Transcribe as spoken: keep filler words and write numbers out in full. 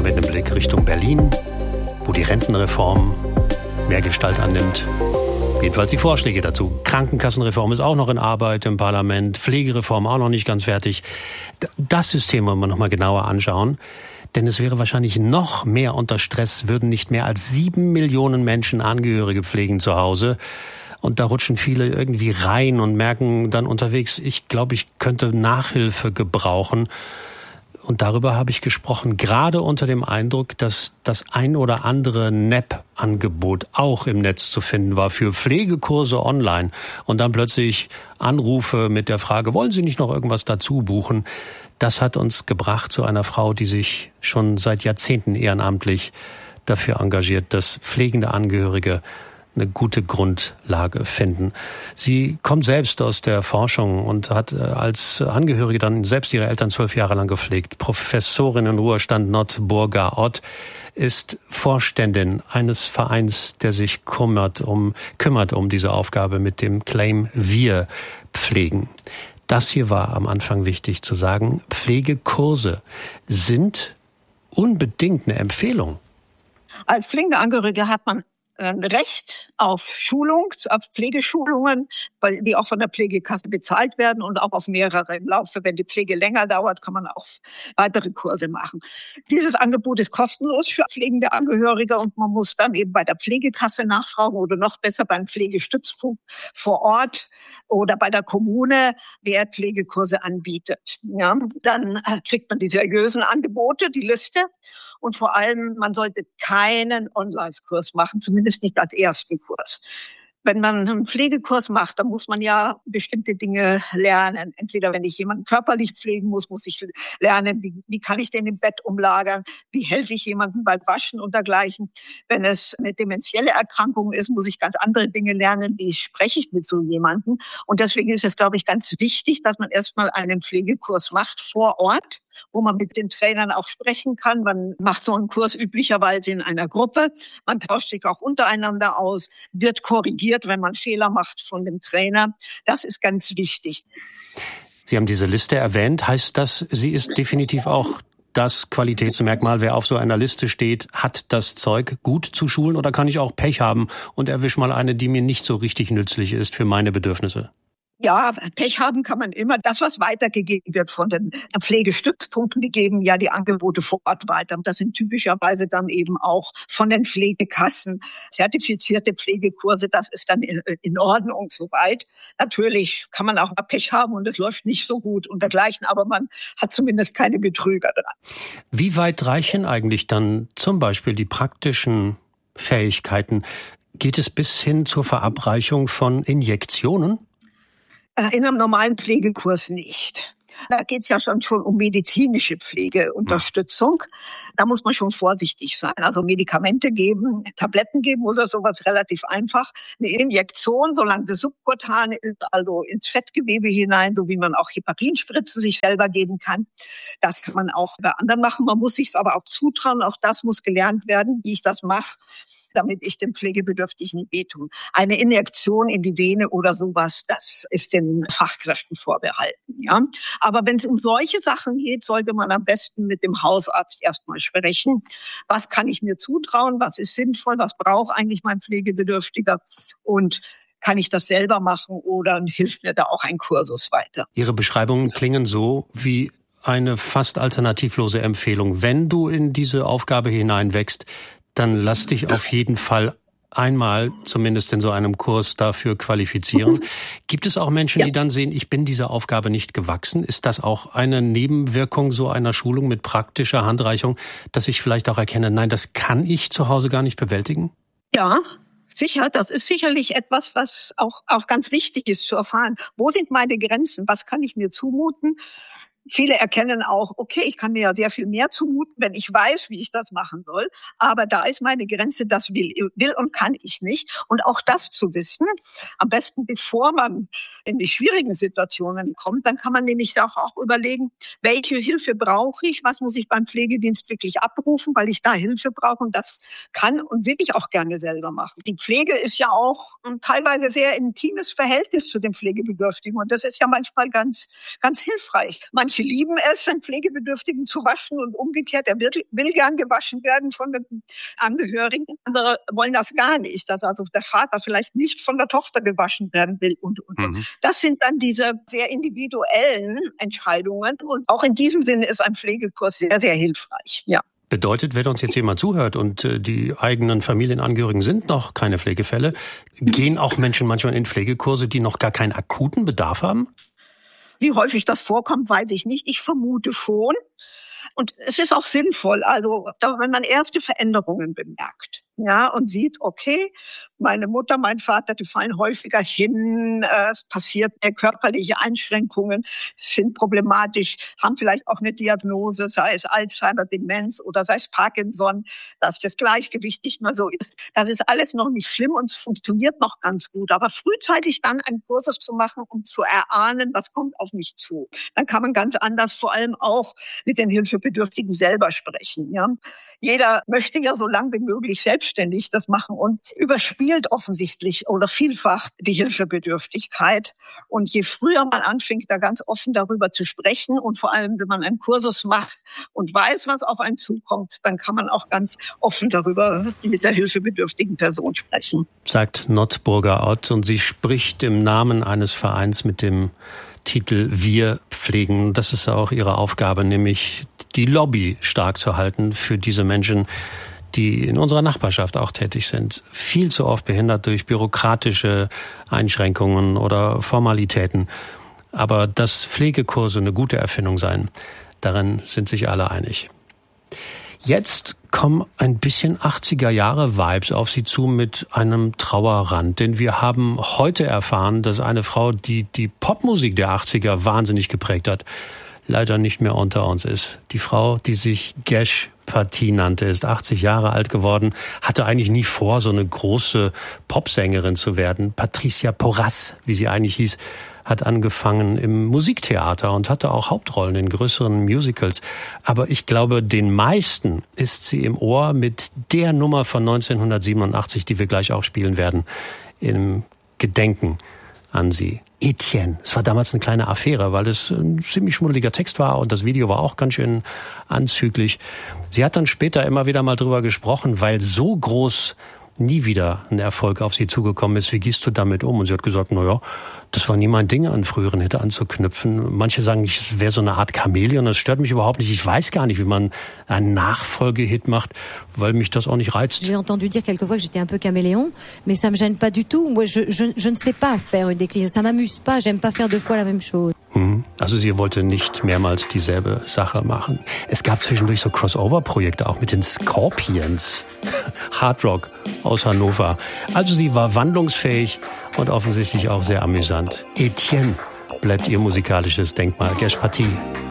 mal mit einem Blick Richtung Berlin, wo die Rentenreform mehr Gestalt annimmt. Jedenfalls die Vorschläge dazu. Krankenkassenreform ist auch noch in Arbeit im Parlament, Pflegereform auch noch nicht ganz fertig. Das System wollen wir noch mal genauer anschauen. Denn es wäre wahrscheinlich noch mehr unter Stress, würden nicht mehr als sieben Millionen Menschen Angehörige pflegen zu Hause. Und da rutschen viele irgendwie rein und merken dann unterwegs, ich glaube, ich könnte Nachhilfe gebrauchen. Und darüber habe ich gesprochen, gerade unter dem Eindruck, dass das ein oder andere N E P-Angebot auch im Netz zu finden war für Pflegekurse online. Und dann plötzlich Anrufe mit der Frage, wollen Sie nicht noch irgendwas dazu buchen? Das hat uns gebracht zu einer Frau, die sich schon seit Jahrzehnten ehrenamtlich dafür engagiert, dass pflegende Angehörige eine gute Grundlage finden. Sie kommt selbst aus der Forschung und hat als Angehörige dann selbst ihre Eltern zwölf Jahre lang gepflegt. Professorin in Ruhestand Not Burger-Ott ist Vorständin eines Vereins, der sich kümmert um, kümmert um diese Aufgabe mit dem Claim Wir pflegen. Das hier war am Anfang wichtig zu sagen. Pflegekurse sind unbedingt eine Empfehlung. Als pflegende Angehörige hat man Recht auf Schulung, auf Pflegeschulungen, weil die auch von der Pflegekasse bezahlt werden und auch auf mehrere im Laufe. Wenn die Pflege länger dauert, kann man auch weitere Kurse machen. Dieses Angebot ist kostenlos für pflegende Angehörige und man muss dann eben bei der Pflegekasse nachfragen oder noch besser beim Pflegestützpunkt vor Ort oder bei der Kommune, wer Pflegekurse anbietet. Ja, dann kriegt man die seriösen Angebote, die Liste. Und vor allem, man sollte keinen Online-Kurs machen, zumindest nicht als ersten Kurs. Wenn man einen Pflegekurs macht, dann muss man ja bestimmte Dinge lernen. Entweder wenn ich jemanden körperlich pflegen muss, muss ich lernen, wie, wie kann ich den im Bett umlagern, wie helfe ich jemandem beim Waschen und dergleichen. Wenn es eine dementielle Erkrankung ist, muss ich ganz andere Dinge lernen, wie spreche ich mit so jemandem. Und deswegen ist es, glaube ich, ganz wichtig, dass man erstmal einen Pflegekurs macht vor Ort, wo man mit den Trainern auch sprechen kann. Man macht so einen Kurs üblicherweise in einer Gruppe. Man tauscht sich auch untereinander aus, wird korrigiert, wenn man Fehler macht von dem Trainer. Das ist ganz wichtig. Sie haben diese Liste erwähnt. Heißt das, sie ist definitiv auch das Qualitätsmerkmal? Wer auf so einer Liste steht, hat das Zeug, gut zu schulen? Oder kann ich auch Pech haben und erwische mal eine, die mir nicht so richtig nützlich ist für meine Bedürfnisse? Ja, Pech haben kann man immer. Das, was weitergegeben wird von den Pflegestützpunkten, die geben ja die Angebote vor Ort weiter. Das sind typischerweise dann eben auch von den Pflegekassen zertifizierte Pflegekurse. Das ist dann in Ordnung soweit. Natürlich kann man auch mal Pech haben und es läuft nicht so gut und dergleichen, aber man hat zumindest keine Betrüger dran. Wie weit reichen eigentlich dann zum Beispiel die praktischen Fähigkeiten? Geht es bis hin zur Verabreichung von Injektionen? In einem normalen Pflegekurs nicht. Da geht es ja schon schon um medizinische Pflegeunterstützung. Da muss man schon vorsichtig sein. Also Medikamente geben, Tabletten geben oder sowas relativ einfach. Eine Injektion, solange sie subkutan ist, also ins Fettgewebe hinein, so wie man auch Heparinspritzen sich selber geben kann. Das kann man auch bei anderen machen. Man muss sich aber auch zutrauen. Auch das muss gelernt werden, wie ich das mache, damit ich dem Pflegebedürftigen nicht wehtue. Eine Injektion in die Vene oder sowas, das ist den Fachkräften vorbehalten. Ja, aber wenn es um solche Sachen geht, sollte man am besten mit dem Hausarzt erstmal sprechen. Was kann ich mir zutrauen? Was ist sinnvoll? Was braucht eigentlich mein Pflegebedürftiger? Und kann ich das selber machen oder hilft mir da auch ein Kursus weiter? Ihre Beschreibungen klingen so wie eine fast alternativlose Empfehlung. Wenn du in diese Aufgabe hineinwächst, dann lass dich auf jeden Fall einmal zumindest in so einem Kurs dafür qualifizieren. Gibt es auch Menschen, ja, die dann sehen, ich bin dieser Aufgabe nicht gewachsen? Ist das auch eine Nebenwirkung so einer Schulung mit praktischer Handreichung, dass ich vielleicht auch erkenne, nein, das kann ich zu Hause gar nicht bewältigen? Ja, sicher. Das ist sicherlich etwas, was auch, auch ganz wichtig ist zu erfahren. Wo sind meine Grenzen? Was kann ich mir zumuten? Viele erkennen auch, okay, ich kann mir ja sehr viel mehr zumuten, wenn ich weiß, wie ich das machen soll. Aber da ist meine Grenze, das will, will und kann ich nicht. Und auch das zu wissen, am besten bevor man in die schwierigen Situationen kommt, dann kann man nämlich auch, auch überlegen, welche Hilfe brauche ich, was muss ich beim Pflegedienst wirklich abrufen, weil ich da Hilfe brauche. Und das kann und will ich auch gerne selber machen. Die Pflege ist ja auch ein teilweise sehr intimes Verhältnis zu dem Pflegebedürftigen. Und das ist ja manchmal ganz, ganz hilfreich. Manchmal Manche lieben es, einen Pflegebedürftigen zu waschen und umgekehrt, er will, will gern gewaschen werden von den Angehörigen. Andere wollen das gar nicht, dass also der Vater vielleicht nicht von der Tochter gewaschen werden will und, und, und. Mhm. Das sind dann diese sehr individuellen Entscheidungen und auch in diesem Sinne ist ein Pflegekurs sehr, sehr hilfreich, ja. Bedeutet, wenn uns jetzt jemand zuhört und äh, die eigenen Familienangehörigen sind noch keine Pflegefälle, gehen auch Menschen manchmal in Pflegekurse, die noch gar keinen akuten Bedarf haben? Wie häufig das vorkommt, weiß ich nicht. Ich vermute schon. Und es ist auch sinnvoll, also wenn man erste Veränderungen bemerkt, ja, und sieht, okay, meine Mutter, mein Vater, die fallen häufiger hin, äh, es passiert mehr körperliche Einschränkungen, sind problematisch, haben vielleicht auch eine Diagnose, sei es Alzheimer, Demenz oder sei es Parkinson, dass das Gleichgewicht nicht mehr so ist. Das ist alles noch nicht schlimm und es funktioniert noch ganz gut. Aber frühzeitig dann einen Kurs zu machen, um zu erahnen, was kommt auf mich zu. Dann kann man ganz anders vor allem auch mit den Hilfebedürftigen selber sprechen. Ja. Jeder möchte ja so lange wie möglich selbstständig das machen und überspielt offensichtlich oder vielfach die Hilfebedürftigkeit. Und je früher man anfängt, da ganz offen darüber zu sprechen und vor allem, wenn man einen Kursus macht und weiß, was auf einen zukommt, dann kann man auch ganz offen darüber mit der hilfebedürftigen Person sprechen. Sagt Not Burger-Ott und sie spricht im Namen eines Vereins mit dem Titel Wir pflegen. Das ist auch ihre Aufgabe, nämlich die Lobby stark zu halten für diese Menschen, die in unserer Nachbarschaft auch tätig sind. Viel zu oft behindert durch bürokratische Einschränkungen oder Formalitäten. Aber dass Pflegekurse eine gute Erfindung seien, darin sind sich alle einig. Jetzt kommen ein bisschen achtziger-Jahre-Vibes auf Sie zu mit einem Trauerrand. Denn wir haben heute erfahren, dass eine Frau, die die Popmusik der achtziger wahnsinnig geprägt hat, leider nicht mehr unter uns ist. Die Frau, die sich Gesh Pati nannte, ist achtzig Jahre alt geworden, hatte eigentlich nie vor, so eine große Popsängerin zu werden. Patricia Porras, wie sie eigentlich hieß, hat angefangen im Musiktheater und hatte auch Hauptrollen in größeren Musicals. Aber ich glaube, den meisten ist sie im Ohr mit der Nummer von neunzehnhundertsiebenundachtzig, die wir gleich auch spielen werden, im Gedenken an sie. Etienne. Es war damals eine kleine Affäre, weil es ein ziemlich schmuddeliger Text war und das Video war auch ganz schön anzüglich. Sie hat dann später immer wieder mal drüber gesprochen, weil so groß nie wieder ein Erfolg auf sie zugekommen ist. Wie gehst du damit um? Und sie hat gesagt, na ja, das war nie mein Ding, an früheren Hit anzuknüpfen. Manche sagen, ich wäre so eine Art Chamäleon. Das stört mich überhaupt nicht. Ich weiß gar nicht, wie man einen Nachfolgehit macht, weil mich das auch nicht reizt. J'ai entendu dire quelquefois que j'étais un peu caméléon, mais ça me gêne pas du tout. Moi, je, je, je ne sais pas faire une déclinaison. Ça m'amuse pas. J'aime pas faire deux fois la même chose. Also sie wollte nicht mehrmals dieselbe Sache machen. Es gab zwischendurch so Crossover-Projekte auch mit den Scorpions. Hardrock aus Hannover. Also sie war wandlungsfähig und offensichtlich auch sehr amüsant. Etienne bleibt ihr musikalisches Denkmal. Gesh Pati.